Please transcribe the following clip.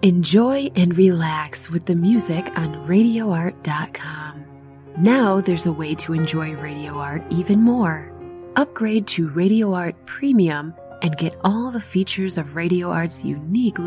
Enjoy and relax with the music on RadioArt.com. Now there's a way to enjoy Radio Art even more. Upgrade to Radio Art Premium and get all the features of Radio Art's unique